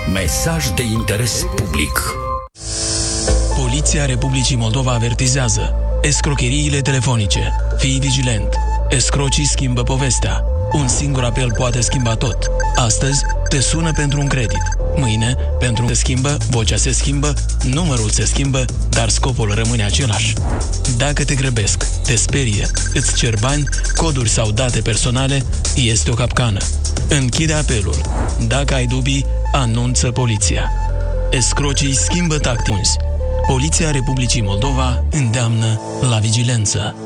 Mesaj de interes public. Poliția Republicii Moldova avertizează: escrocheriile telefonice. Fii vigilent. Escrocii schimbă povestea. Un singur apel poate schimba tot. Astăzi te sună pentru un credit. Mâine, pentru se schimbă, vocea se schimbă, numărul se schimbă, dar scopul rămâne același. Dacă te grăbesc, te sperie, îți cer bani, coduri sau date personale, este o capcană. Închide apelul. Dacă ai dubii, anunță poliția. Escrocii schimbă tactici. Poliția Republicii Moldova îndeamnă la vigilență.